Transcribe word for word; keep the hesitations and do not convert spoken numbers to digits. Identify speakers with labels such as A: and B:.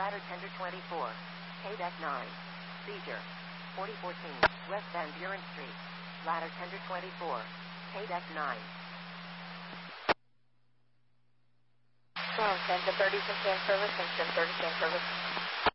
A: Ladder Tender twenty-four, K deck nine. Seizure, forty fourteen, West Van Buren Street. Ladder Tender twenty-four, K deck nine.
B: From ten to thirty, Sam service, and ten thirty, Sam service.